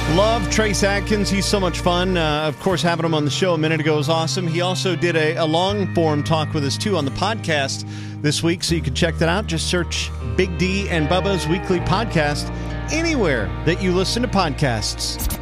Love Trace Adkins. He's so much fun. Of course, having him on the show a minute ago was awesome. He also did a long-form talk with us, too, on the podcast this week, so you can check that out. Just search Big D and Bubba's Weekly Podcast anywhere that you listen to podcasts.